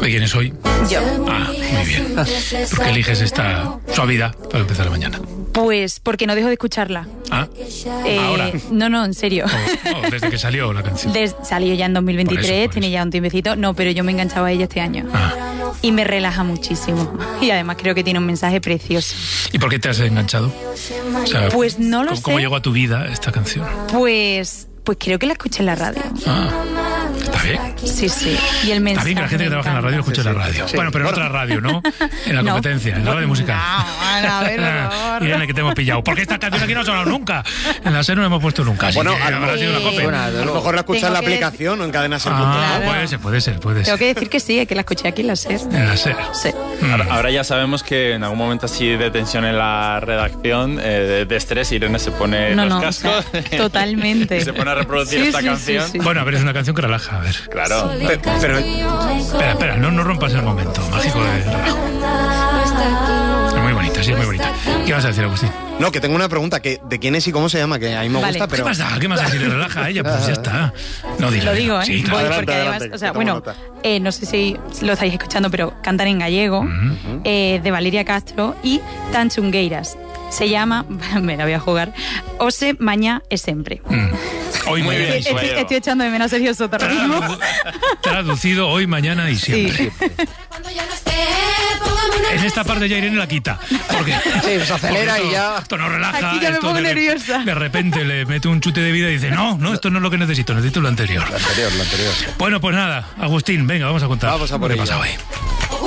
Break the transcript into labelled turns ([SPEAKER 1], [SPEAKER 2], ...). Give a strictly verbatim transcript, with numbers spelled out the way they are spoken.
[SPEAKER 1] ¿Quién es hoy?
[SPEAKER 2] Yo.
[SPEAKER 1] Ah, muy bien. ¿Por qué eliges esta suavidad para empezar la mañana?
[SPEAKER 2] Pues porque no dejo de escucharla.
[SPEAKER 1] Ah,
[SPEAKER 2] Eh,
[SPEAKER 1] ahora.
[SPEAKER 2] No, no, en serio.
[SPEAKER 1] Oh, oh, desde que salió la canción.
[SPEAKER 2] Des- salió ya en dos mil veintitrés,
[SPEAKER 1] Por eso, por
[SPEAKER 2] tiene
[SPEAKER 1] eso.
[SPEAKER 2] ya un tiempecito. No, pero yo me enganchaba a ella este año.
[SPEAKER 1] Ah.
[SPEAKER 2] Y me relaja muchísimo. Y además creo que tiene un mensaje precioso.
[SPEAKER 1] ¿Y por qué te has enganchado? O sea,
[SPEAKER 2] Pues no lo
[SPEAKER 1] ¿cómo,
[SPEAKER 2] sé.
[SPEAKER 1] ¿Cómo llegó a tu vida esta canción?
[SPEAKER 2] Pues, pues creo que la escuché en la radio.
[SPEAKER 1] Ah, está bien.
[SPEAKER 2] Sí, sí. Y el mensaje.
[SPEAKER 1] Está bien que la gente que
[SPEAKER 2] me
[SPEAKER 1] trabaja en la radio lo escuche
[SPEAKER 3] Sí,
[SPEAKER 1] en
[SPEAKER 3] sí,
[SPEAKER 1] la radio.
[SPEAKER 3] sí.
[SPEAKER 1] Bueno, pero en otra radio, ¿no? En la
[SPEAKER 2] No.
[SPEAKER 1] competencia, en la radio musical.
[SPEAKER 2] No, a ver, por favor.
[SPEAKER 1] Irene, que te hemos pillado. Porque esta canción aquí no ha sonado nunca. En la SER no la hemos puesto nunca. Así
[SPEAKER 3] Bueno,
[SPEAKER 1] que
[SPEAKER 3] a lo
[SPEAKER 1] habrá
[SPEAKER 3] mejor-
[SPEAKER 1] sido una cope.
[SPEAKER 3] Bueno, a lo mejor la escuchas
[SPEAKER 2] Tengo
[SPEAKER 3] en la
[SPEAKER 2] que
[SPEAKER 3] aplicación o en Cadena Ser.
[SPEAKER 1] Ah,
[SPEAKER 2] Claro.
[SPEAKER 1] puede ser, puede ser, puede
[SPEAKER 2] Tengo
[SPEAKER 1] ser.
[SPEAKER 2] que decir que sí, es que la escuché aquí en la SER.
[SPEAKER 1] En la SER.
[SPEAKER 2] Sí.
[SPEAKER 1] Mm.
[SPEAKER 4] Ahora ya sabemos que en algún momento así de tensión en la redacción, eh, de, de estrés, Irene se pone
[SPEAKER 2] No,
[SPEAKER 4] los
[SPEAKER 2] no, o
[SPEAKER 4] cascos
[SPEAKER 2] sea, totalmente.
[SPEAKER 4] y se pone a reproducir
[SPEAKER 2] Sí,
[SPEAKER 4] esta
[SPEAKER 2] sí, sí,
[SPEAKER 4] canción.
[SPEAKER 2] sí.
[SPEAKER 1] Bueno, a ver, es una canción que relaja, a ver.
[SPEAKER 4] Claro.
[SPEAKER 3] Pero, pero
[SPEAKER 1] Espera, espera, no, no rompas el momento mágico de relajo. Es muy bonita, sí, es muy bonita. ¿Qué vas a decir, Agustín?
[SPEAKER 3] no, que tengo una pregunta, que de quién es y cómo se llama, que a mí me
[SPEAKER 2] Vale.
[SPEAKER 3] gusta,
[SPEAKER 1] ¿Qué
[SPEAKER 3] pero...
[SPEAKER 1] pasa? ¿Qué más da? Si le relaja a ella, pues ya está. No, dila,
[SPEAKER 2] Lo digo,
[SPEAKER 1] dila.
[SPEAKER 2] ¿eh?
[SPEAKER 1] Sí, claro.
[SPEAKER 2] Voy,
[SPEAKER 3] Adelante,
[SPEAKER 2] porque además,
[SPEAKER 3] adelante,
[SPEAKER 2] o sea,
[SPEAKER 3] que tomo
[SPEAKER 2] bueno,
[SPEAKER 3] nota.
[SPEAKER 2] eh, no sé si lo estáis escuchando, pero cantan en gallego, eh, de Valeria Castro y Tanchungueiras. Se llama, me la voy a jugar, Ose Mañá e Sempre.
[SPEAKER 1] Mm. Hoy,
[SPEAKER 4] Muy
[SPEAKER 1] mañana
[SPEAKER 4] bien,
[SPEAKER 1] y
[SPEAKER 2] Estoy,
[SPEAKER 1] siempre.
[SPEAKER 4] Suelo.
[SPEAKER 2] estoy echando de menos a Sergio Soto ahora mismo.
[SPEAKER 1] Tradu- Traducido hoy, mañana y siempre. En esta parte ya Irene la quita. Porque,
[SPEAKER 3] Sí, se acelera
[SPEAKER 1] porque
[SPEAKER 3] y
[SPEAKER 1] esto-
[SPEAKER 3] ya-
[SPEAKER 1] Esto no relaja.
[SPEAKER 2] Aquí ya me
[SPEAKER 1] esto
[SPEAKER 2] pongo
[SPEAKER 1] de,
[SPEAKER 2] nerviosa.
[SPEAKER 1] De repente le mete un chute de vida y dice, no, no, esto no es lo que necesito, necesito lo anterior.
[SPEAKER 3] Lo anterior, lo anterior.
[SPEAKER 1] Bueno, pues nada, Agustín, venga, vamos a contar
[SPEAKER 3] Vamos a
[SPEAKER 1] lo
[SPEAKER 3] por
[SPEAKER 1] que
[SPEAKER 3] ello.
[SPEAKER 1] pasa hoy.